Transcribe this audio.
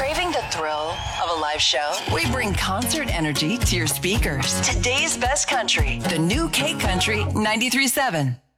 Craving the thrill of a live show? We bring concert energy to your speakers. Today's best country, the new K Country 93.7.